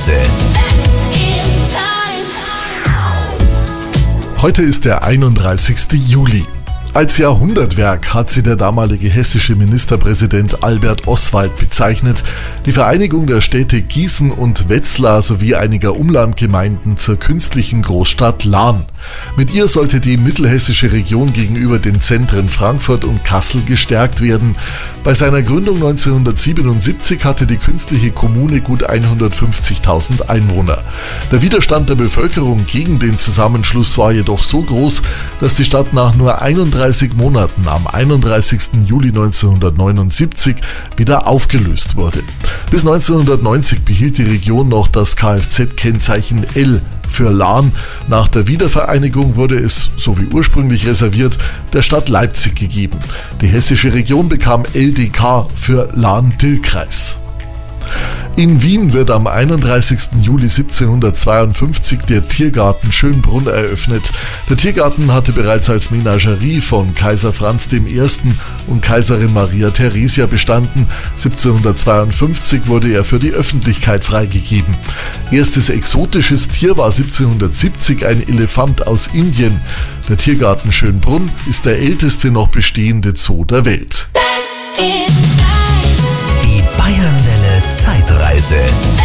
Zeitreise. Heute ist der 31. Juli. Als Jahrhundertwerk hat sie der damalige hessische Ministerpräsident Albert Oswald bezeichnet, die Vereinigung der Städte Gießen und Wetzlar sowie einiger Umlandgemeinden zur künstlichen Großstadt Lahn. Mit ihr sollte die mittelhessische Region gegenüber den Zentren Frankfurt und Kassel gestärkt werden. Bei seiner Gründung 1977 hatte die künstliche Kommune gut 150.000 Einwohner. Der Widerstand der Bevölkerung gegen den Zusammenschluss war jedoch so groß, dass die Stadt nach nur 31 Monaten am 31. Juli 1979 wieder aufgelöst wurde. Bis 1990 behielt die Region noch das Kfz-Kennzeichen L für Lahn. Nach der Wiedervereinigung wurde es, so wie ursprünglich reserviert, der Stadt Leipzig gegeben. Die hessische Region bekam LDK für Lahn-Dill-Kreis. In Wien wird am 31. Juli 1752 der Tiergarten Schönbrunn eröffnet. Der Tiergarten hatte bereits als Menagerie von Kaiser Franz I. und Kaiserin Maria Theresia bestanden. 1752 wurde er für die Öffentlichkeit freigegeben. Erstes exotisches Tier war 1770 ein Elefant aus Indien. Der Tiergarten Schönbrunn ist der älteste noch bestehende Zoo der Welt. Die Bayernwelle Zeitreise.